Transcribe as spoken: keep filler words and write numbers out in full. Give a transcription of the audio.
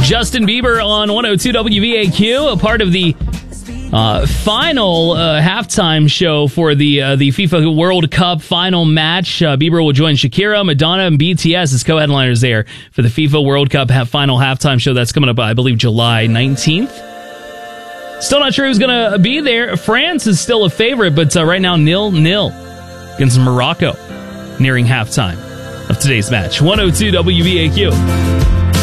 Justin Bieber on one oh two W V A Q, a part of the uh, final uh, halftime show for the uh, the FIFA World Cup final match. Uh, Bieber will join Shakira, Madonna, and B T S as co-headliners there for the FIFA World Cup ha- final halftime show. That's coming up, I believe, July nineteenth. Still not sure who's going to be there. France is still a favorite, but uh, right now, nil-nil against Morocco nearing halftime of today's match. one oh two W V A Q.